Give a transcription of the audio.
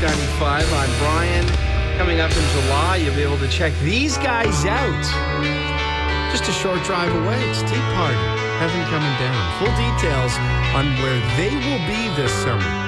95. I'm Brian. Coming up in July, you'll be able to check these guys out. Just a short drive away. It's Tea Party. Heaven coming down. Full details on where they will be this summer